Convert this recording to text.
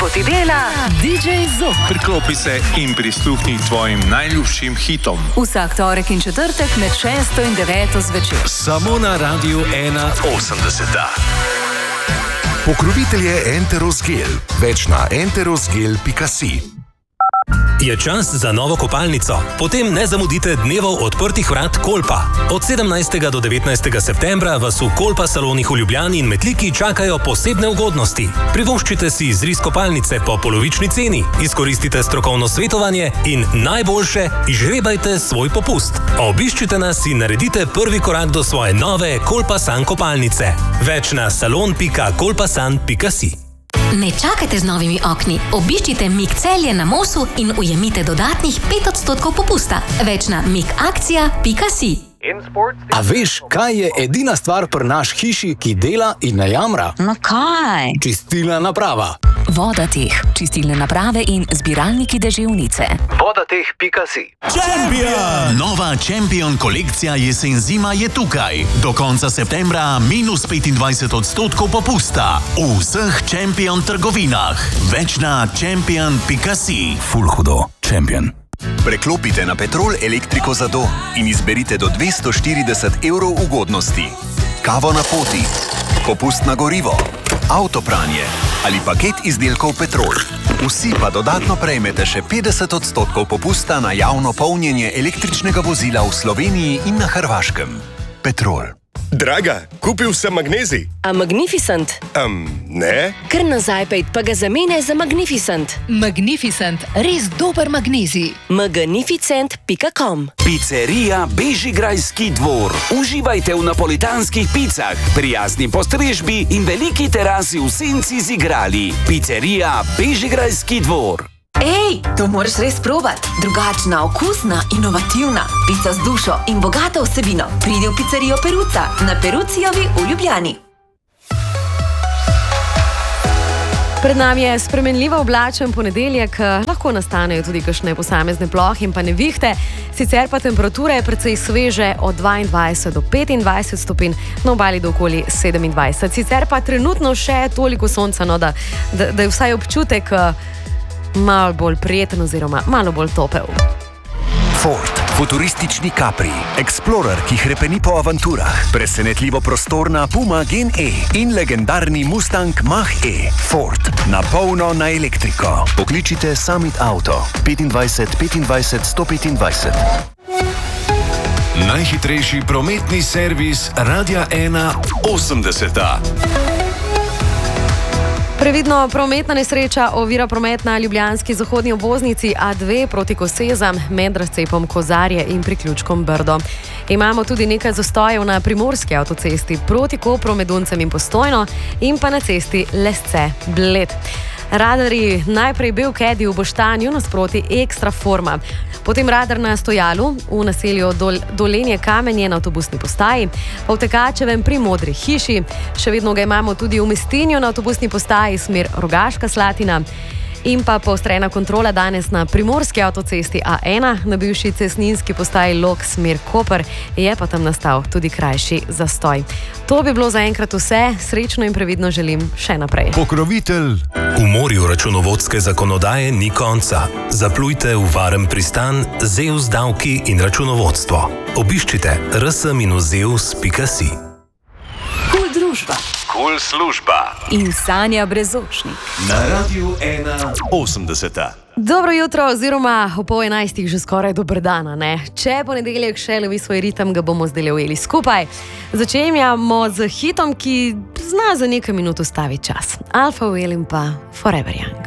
bo ti dela DJ Zok. Priklopi se in prisluhni tvojim najljubšim hitom. Vsak torek in četrtek med 6 in 9 zvečer. Samo na Radiu 1.80. Pokrovitelj je Enterosgel. Več na enterosgel.si. Je čas za novo kopalnico? Potem ne zamudite dnevov odprtih vrat Kolpa. Od 17. do 19. septembra vas v Kolpa salonih v Ljubljani in Metliki čakajo posebne ugodnosti. Privoščite si izris kopalnice po polovični ceni, izkoristite strokovno svetovanje in najboljše, izžrebajte svoj popust. Obiščite nas in naredite prvi korak do svoje nove Kolpa San kopalnice. Več na salon.kolpasan.si. Ne čakajte z novimi okni. Obiščite Mik Celje na Mosu in ujemite dodatnih 5% popusta. Več na mikakcija.si. A veš, kaj je edina stvar pri naš hiši, ki dela in ne jamra? No kaj? Čistilna naprava. Vodateh, čistilne naprave in zbiralniki deževnice. Vodateh.si. Champion! Nova Champion kolekcija jesen-zima je tukaj. Do konca septembra minus 25% popusta. V vseh Champion trgovinah. Več na champion.si. Ful hudo. Champion. Preklopite na Petrol elektriko za dom in izberite do 240 evrov ugodnosti. Kavo na poti, popust na gorivo, avtopranje ali paket izdelkov Petrol. Vsi pa dodatno prejmete še 50% popusta na javno polnjenje električnega vozila v Sloveniji in na Hrvaškem. Petrol. Draga, kupil sem magnezij. A Magnificent? Ne. Kar nazaj pejt, pa ga zamene za Magnificent. Magnificent, res dober magnezij. Magnificent.com. Pizzerija Bežigrajski dvor. Uživajte v napolitanskih picah, prijazni postrežbi in veliki terasi v senci z igrali. Pizzerija Bežigrajski dvor. Ej, to moraš res probati. Drugačna, okusna, inovativna. Pica z dušo in bogato vsebino. Pridi v pizzerijo Peruca na Perucijovi v Ljubljani. Pred nami je spremenljivo oblačen ponedeljek, lahko nastanejo tudi kakšne posamezne plohe in pa nevihte, sicer pa temperature je precej sveže od 22 do 25 stopinj, na obali do okoli 27. Sicer pa trenutno še toliko sonca, no, da je vsaj občutek malo bolj prijeten oziroma malo bolj topel. Ford, futuristični Capri, Explorer, ki hrepeni po avanturah, presenetljivo prostorna Puma Gen E in legendarni Mustang Mach-E. Ford, na polno na elektriko. Pokličite Summit Auto 25 25 125. Najhitrejši prometni servis Radia 1.80. Previdno, prometna nesreča ovira promet na ljubljanski zahodni obvoznici A2 proti Kosezam med razcepom Kozarje in priključkom Brdo. Imamo tudi nekaj zastojev na primorski avtocesti proti Kopru med Uncem in Postojno in pa na cesti Lesce-Bled. Radarji najprej bil Kedi v Boštanju nasproti Ekstra Forma, potem radar na Stojalu v naselju Dolenje Kamenje na avtobusni postaji, pa v Tekačevem pri Modri hiši, še vedno ga imamo tudi v Mestinju na avtobusni postaji smer Rogaška Slatina in pa poostrena kontrola danes na primorski avtocesti A1 na bivši cestninski postaji Log smer Koper, je pa tam nastal tudi krajši zastoj. To bi bilo zaenkrat vse, srečno in previdno želim še naprej. Pokrovitelj. V morju računovodske zakonodaje ni konca. Zaplujte v varen pristan Zeus davki in računovodstvo. Obiščite rs-zeus.si. Kul družba. Kul služba. In Sanja Brezočnik. Na Radiu 1.80. Dobro jutro oziroma o 10:30 že skoraj dober dan, ne? Če ponedeljek še lovi svoj ritem, ga bomo zdaj ujeli skupaj. Začenjamo z hitom, ki zna za nekaj minut ustaviti čas. Alpha Will in pa Forever Young.